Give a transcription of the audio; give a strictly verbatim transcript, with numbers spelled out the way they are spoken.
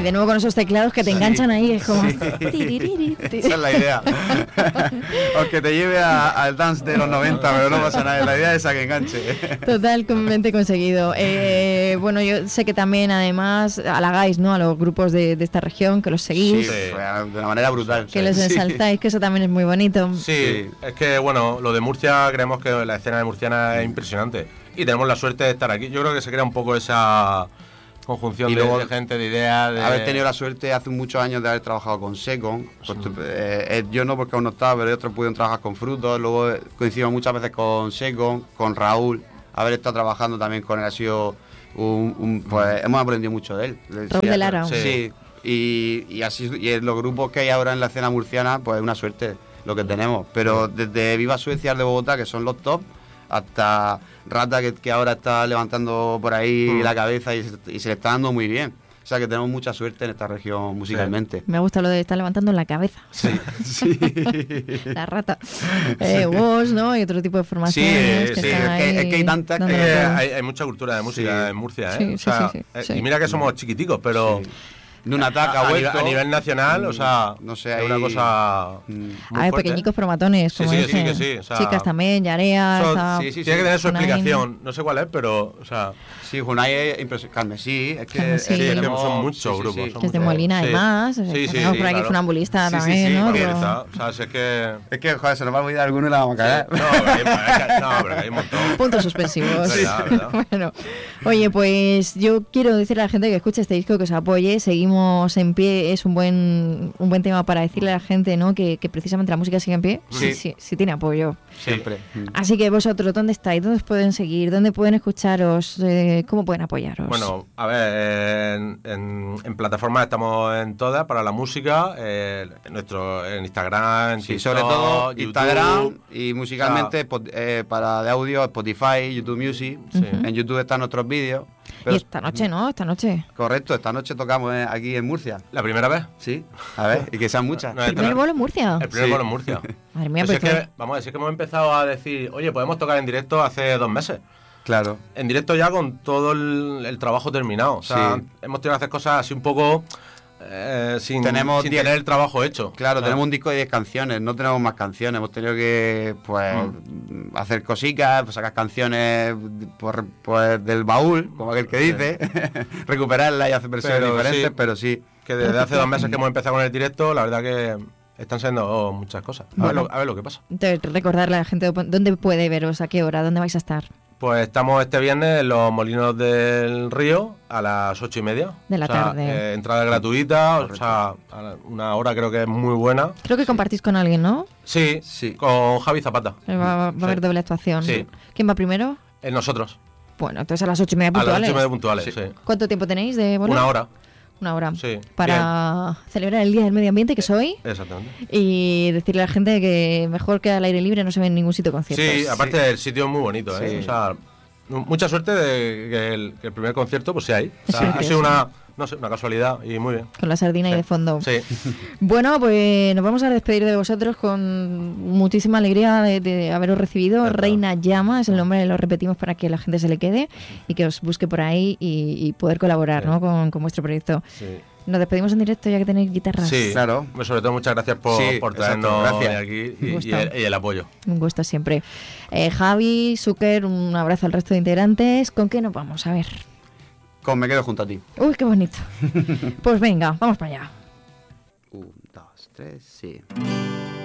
de nuevo con esos teclados que te Sí. enganchan ahí, es como... Sí. Esa es la idea. Aunque te lleve a- al dance de los noventa, pero no pasa nada. La idea es esa que enganche. Totalmente conseguido. Eh, bueno, yo sé que también además halagáis, ¿no?, a los grupos de, de esta región, que los seguís, Sí, pues, de una manera brutal. que los Sí. ensalzáis, que eso también es muy bonito. Sí, Sí. es que bueno, lo de Murcia creemos que la escena de murciana es impresionante y tenemos la suerte de estar aquí. Yo creo que se crea un poco esa conjunción Y de, luego, de gente, de ideas, de... Haber tenido la suerte hace muchos años de haber trabajado con Secon. Pues, eh, eh, yo no, porque aún no estaba, pero otros pudieron trabajar con Frutos. Luego eh, coincidimos muchas veces con Secon, con Raúl. Haber estado trabajando también con él ha sido un, un- pues hemos aprendido mucho de él. Raúl de Lara. Sí. Sí. Y, y así y en los grupos que hay ahora en la escena murciana, pues es una suerte lo que tenemos. Pero desde Viva Suecia de Bogotá, que son los top, hasta Rata, que, que ahora está levantando por ahí Mm. la cabeza y se, y se le está dando muy bien. O sea que tenemos mucha suerte en esta región musicalmente. Me gusta lo de estar levantando la cabeza. Sí, sí. La rata. Eh, Woz, ¿no? Y otro tipo de formaciones. Sí, que sí, están es que- es ahí que hay tantas dándolo Eh, todo. hay, hay mucha cultura de música Sí. en Murcia, ¿eh? Sí, O sí, sea, sí, sí, eh, sí. y mira que somos chiquiticos, pero Sí. Nunataka a, ha a nivel, vuelto. a nivel nacional, o sea, no sé, es hay- una cosa Mm. muy A ver, fuerte. pequeñicos promatones, Sí, como sí, dicen. sí, que sí, o sea, Chicas también, Yarea, Eso- está sí, sí, Tiene que tener su Junain. explicación, no sé cuál es, pero, o sea, Sí, Junai es impresionante. Carmesí, es que, Carmesí. es Sí, es que tenemos- son muchos grupos, son que es de Sí. Molina, Sí. además. Sí, sí, Tenemos sí, por aquí claro. funambulista Sí, sí, también, sí, ¿no? porque Pero- Margarita, o sea, si es que... Es que, joder, se nos va a olvidar alguno y la vamos a caer. No, pero hay, es que- no, pero que hay un montón. Puntos suspensivos. Sí. Verdad, verdad. Bueno, oye, pues yo quiero decirle a la gente que escuche este disco que os apoye. Seguimos en pie, es un buen un buen tema para decirle a la gente, ¿no?, que, que precisamente la música sigue en pie. Sí. Sí, sí, sí tiene apoyo. Siempre. Mm. Así que vosotros, ¿dónde estáis? ¿Dónde os pueden seguir? ¿Dónde pueden escucharos? Eh, ¿Cómo pueden apoyaros? Bueno, a ver, en, en, en plataformas estamos en todas para la música, eh, en nuestro en Instagram, en Sí, TikTok, sobre todo YouTube. Instagram y musicalmente Spot- eh, para de audio Spotify, YouTube Music. Sí. En YouTube están nuestros vídeos. y Pero- esta noche, ¿no? Esta noche. Correcto, esta noche tocamos eh, aquí en Murcia. ¿La primera vez? Sí, a ver, y que sean muchas. No, ¿El primer bolo en Murcia? El primer Sí. bolo en Murcia. Madre mía, Pues pero es que, vamos a decir que hemos empezado a decir, oye, podemos tocar en directo hace dos meses. Claro. En directo ya con todo el, el trabajo terminado. O sea, Sí. hemos tenido que hacer cosas así un poco eh, sin, Tenemos sin diez tener el trabajo hecho. Claro, O sea, tenemos un disco de diez canciones, no tenemos más canciones, hemos tenido que pues hacer cositas, pues, sacar canciones por, pues, del baúl, como aquel que dice, recuperarlas y hacer versiones Pero diferentes, sí. pero sí. Que desde hace dos meses que hemos empezado con el directo, la verdad que están siendo oh, muchas cosas. A, ver Bueno. lo, a ver lo que pasa. entonces, recordarle a la gente dónde puede veros, a qué hora, dónde vais a estar. Pues estamos este viernes en los Molinos del Río a las ocho y media. De la O sea, tarde. eh, entrada gratuita, o sea, a la- una hora creo que es muy buena. Creo que compartís con alguien, ¿no? Sí, Sí. con Javi Zapata. Va, va a haber Sí. doble actuación. Sí. ¿Quién va primero? En nosotros. Bueno, entonces a las ocho y media A las puntuales. ocho y media puntuales, Sí. sí. ¿Cuánto tiempo tenéis de bolo? Una hora. Una hora. Sí. Para celebrar el Día del Medio Ambiente, que es hoy, Exactamente. y decirle a la gente que mejor que al aire libre no se ve en ningún sitio conciertos. Sí, aparte el sitio es muy bonito, ¿eh? Sí. O sea, mucha suerte de que el, que el primer concierto pues sea ahí. O sea, Sí, ha sí, sido sí. una, no sé, una casualidad y muy bien. Con la sardina ahí Sí. de fondo. Sí. Bueno, pues nos vamos a despedir de vosotros con muchísima alegría de, de haberos recibido. Verdad. Reina Llama es el nombre, lo repetimos para que la gente se le quede y que os busque por ahí y, y poder colaborar, Sí. ¿no?, con, con vuestro proyecto. Sí. Nos despedimos en directo ya que tenéis guitarras. Sí, Claro. Pues sobre todo muchas gracias por, Sí, por exacto, traernos gracias. aquí Un y, gusto. y el, y el apoyo. Un gusto siempre. Eh, Javi, Zucker, un abrazo al resto de integrantes. ¿Con qué nos vamos? A ver. Con Me Quedo Junto a Ti. Uy, qué bonito. Pues venga, vamos para allá. Un, dos, tres, sí.